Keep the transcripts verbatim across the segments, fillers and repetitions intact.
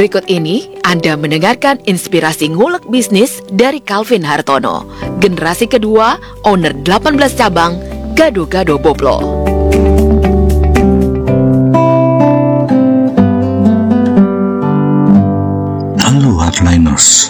Berikut ini Anda mendengarkan inspirasi ngulek bisnis dari Calvin Hartono, generasi kedua, owner delapan belas cabang, Gado-Gado Boblo. Halo hardliners,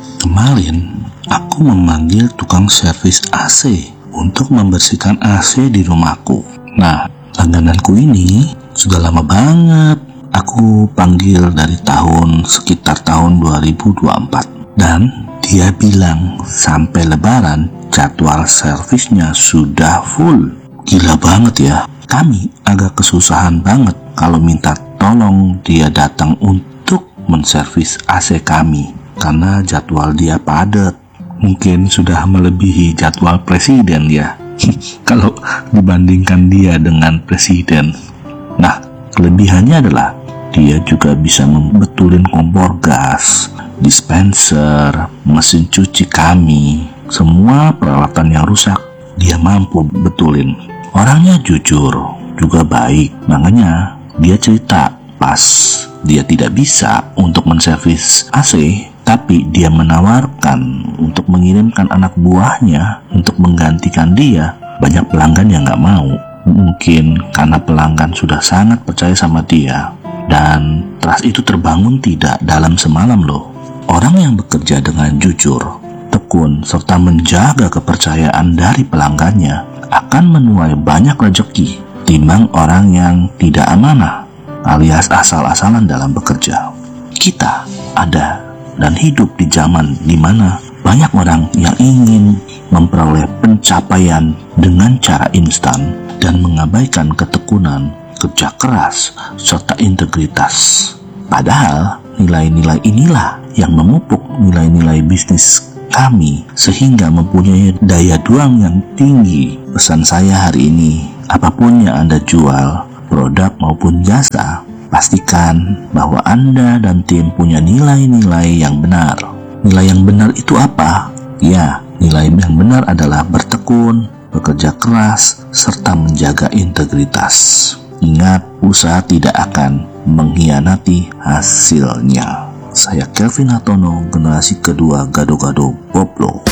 kemarin aku memanggil tukang servis A C untuk membersihkan A C di rumahku. Nah, langgananku ini sudah lama banget aku panggil dari tahun sekitar tahun dua ribu dua puluh empat, dan dia bilang sampai lebaran jadwal servisnya sudah full. Gila banget ya. Kami agak kesusahan banget kalau minta tolong dia datang untuk menservis A C kami karena jadwal dia padat. Mungkin sudah melebihi jadwal presiden ya kalau dibandingkan dia dengan presiden. Nah, kelebihannya adalah dia juga bisa membetulin kompor gas, dispenser, mesin cuci kami. Semua peralatan yang rusak dia mampu betulin. Orangnya jujur, juga baik. Makanya dia cerita pas dia tidak bisa untuk menservis A C, tapi dia menawarkan untuk mengirimkan anak buahnya untuk menggantikan dia. Banyak pelanggan yang gak mau. Mungkin karena pelanggan sudah sangat percaya sama dia. Dan trust itu terbangun tidak dalam semalam loh. Orang yang bekerja dengan jujur, tekun, serta menjaga kepercayaan dari pelanggannya akan menuai banyak rezeki timbang orang yang tidak amanah alias asal-asalan dalam bekerja. Kita ada dan hidup di zaman di mana banyak orang yang ingin memperoleh pencapaian dengan cara instan dan mengabaikan ketekunan, kerja keras, serta integritas. Padahal nilai-nilai inilah yang memupuk nilai-nilai bisnis kami sehingga mempunyai daya juang yang tinggi. Pesan saya hari ini, apapun yang Anda jual, produk maupun jasa, pastikan bahwa Anda dan tim punya nilai-nilai yang benar. Nilai yang benar itu apa? Ya, nilai yang benar adalah bertekun, bekerja keras, serta menjaga integritas. Ingat, usaha tidak akan mengkhianati hasilnya. Saya Calvin Hartono, generasi kedua Gado-Gado Boblo.